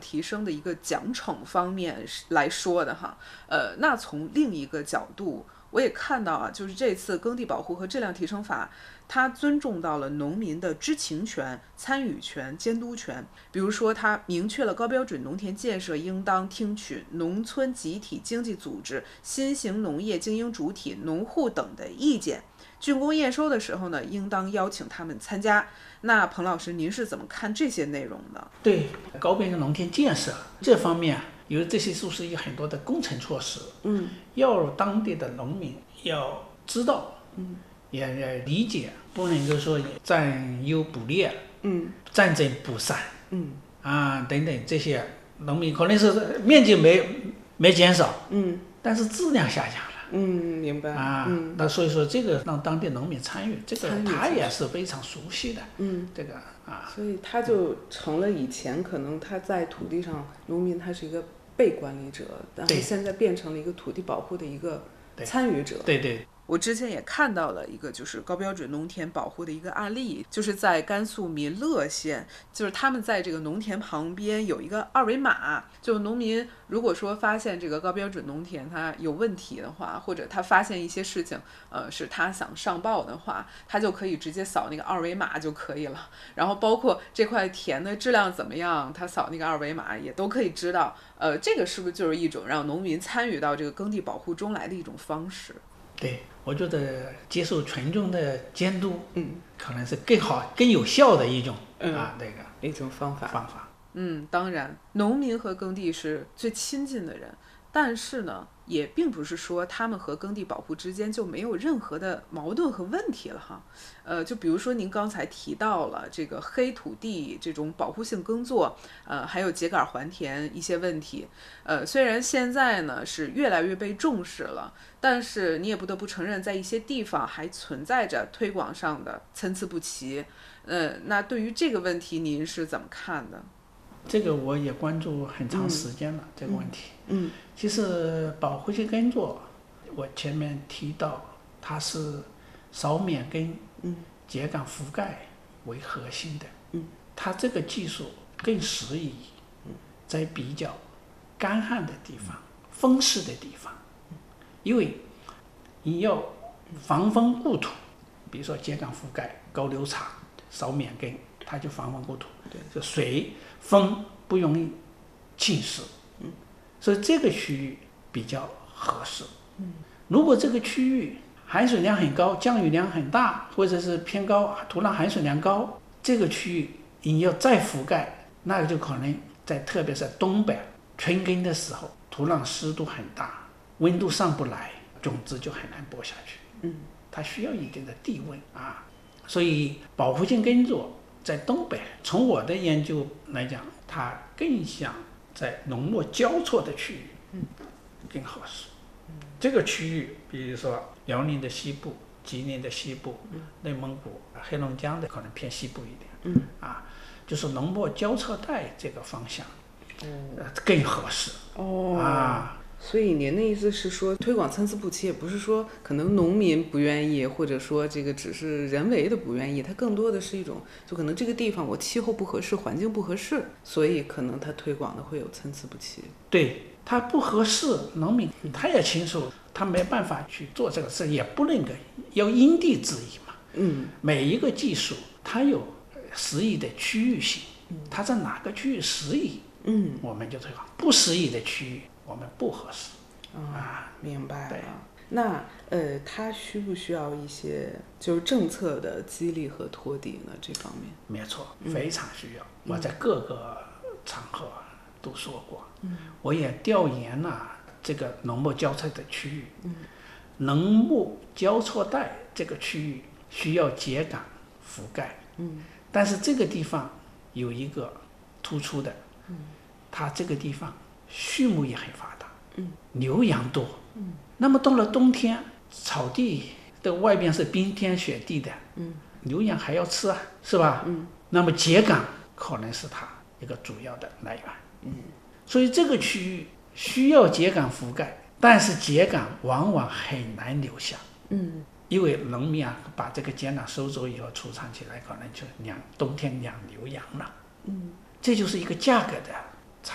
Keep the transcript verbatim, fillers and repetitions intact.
提升的一个奖惩方面来说的哈，呃，那从另一个角度，我也看到啊，就是这次耕地保护和质量提升法，它尊重到了农民的知情权、参与权、监督权。比如说，它明确了高标准农田建设应当听取农村集体经济组织、新型农业经营主体、农户等的意见。竣工验收的时候呢，应当邀请他们参加。那彭老师，您是怎么看这些内容的？ 对高标准农田建设这方面，有这些是不是有很多的工程措施？ 嗯， 要当地的农民要知道， 嗯， 也要理解，不能够说占优补劣， 嗯， 占正补散， 嗯， 啊等等这些，农民可能是面积没没减少， 嗯， 但是质量下降了。 嗯，明白啊， 嗯， 那所以说这个让当地农民参与，这个参与他也是非常熟悉的， 嗯， 这个啊， 所以他就成了以前可能他在土地上，农民他是一个被管理者，然后现在变成了一个土地保护的一个参与者。 对对。 我之前也看到了一个就是高标准农田保护的一个案例，就是在甘肃民乐县，就是他们在这个农田旁边有一个二维码，就农民如果说发现这个高标准农田它有问题的话，或者他发现一些事情，呃，是他想上报的话，他就可以直接扫那个二维码就可以了。然后包括这块田的质量怎么样，他扫那个二维码也都可以知道。呃，这个是不是就是一种让农民参与到这个耕地保护中来的一种方式？ 对，我觉得接受群众的监督， 嗯， 可能是更好、更有效的一种、 嗯、 啊，那个一种方法。 方法。 嗯，当然，农民和耕地是最亲近的人，但是呢，也并不是说他们和耕地保护之间就没有任何的矛盾和问题了哈。呃，就比如说您刚才提到了这个黑土地这种保护性耕作，呃，还有秸秆还田一些问题，呃，虽然现在呢是越来越被重视了，但是你也不得不承认，在一些地方还存在着推广上的参差不齐。呃，那对于这个问题，您是怎么看的？ 这个我也关注很长时间了，嗯、这个问题。 嗯， 其实保护性耕作，我前面提到它是扫免根、 嗯， 秸秆覆盖为核心的。 嗯， 它这个技术更适宜在比较干旱的地方、风湿的地方，因为你要防风固土，比如说秸秆覆盖、高流场、扫免根，它就防风固土， 对， 就水风不容易侵蚀， 嗯， 所以这个区域比较合适。 嗯， 如果这个区域含水量很高，降雨量很大，或者是偏高，土壤含水量高，这个区域你要再覆盖，那就可能在特别是东北春耕的时候，土壤湿度很大，温度上不来，种子就很难播下去。 嗯， 它需要一定的地温啊，所以保护性耕作在东北，从我的研究来讲，它更像在农牧交错的区域， 嗯， 更合适。嗯，这个区域，比如说辽宁的西部、吉林的西部、嗯、内蒙古、黑龙江的可能偏西部一点， 嗯， 啊，就是农牧交错带这个方向，哦，呃，更合适。 哦， 啊。 所以您的意思是说，推广参差不齐，也不是说可能农民不愿意，或者说这个只是人为的不愿意，它更多的是一种，就可能这个地方我气候不合适，环境不合适，所以可能它推广的会有参差不齐。 对，它不合适，农民他也清楚，他没办法去做这个事，也不能够要因地制宜嘛。 嗯，每一个技术它有适宜的区域性，它在哪个区域适宜， 嗯， 我们就推广；不适宜的区域，我们不合适。 哦、啊，明白了。 对， 那呃，它需不需要一些就是政策的激励和托底呢？这方面？ 没错，非常需要。嗯、我在各个场合都说过，嗯、我也调研了这个农牧交错的区域，嗯、农牧交错带这个区域需要秸秆覆盖，嗯、但是这个地方有一个突出的，嗯、它这个地方畜牧业很发达。嗯，牛羊多，嗯，那么到了冬天，草地的外边是冰天雪地的，嗯，牛羊还要吃啊，是吧？嗯，那么秸秆可能是它一个主要的来源，嗯，所以这个区域需要秸秆覆盖，但是秸秆往往很难留下，嗯，因为农民啊把这个秸秆收走以后储藏起来，可能就养冬天养牛羊了，嗯，这就是一个价格的